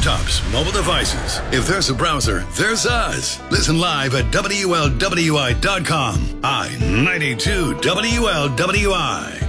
laptops, mobile devices. If there's a browser, there's us. Listen live at WLWI.com. I-92 WLWI.